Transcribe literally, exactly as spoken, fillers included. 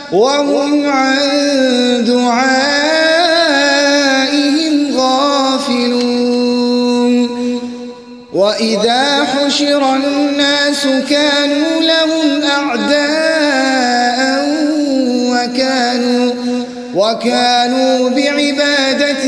وهم عن دعائهم غافلون وإذا حشر الناس كانوا لهم أعداء وكانوا, وكانوا بعبادتهم